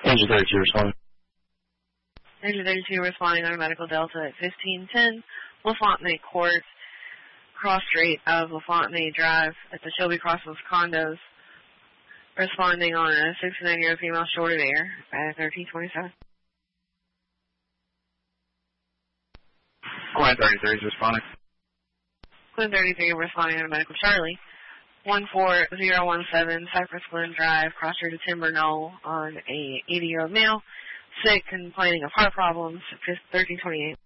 Engine 32 responding. Engine 32 responding on a medical delta at 1510 LaFontaine Court, cross street of LaFontaine Drive at the Shelby Crosslands condos. Responding on a 69-year-old female short of air at 1327. Quinn 33 is responding. Quinn 33 responding on a medical Charlie. 14017 Cypress Glen Drive, cross street of Timber Knoll on a 80-year-old male, sick, complaining of heart problems, 1328.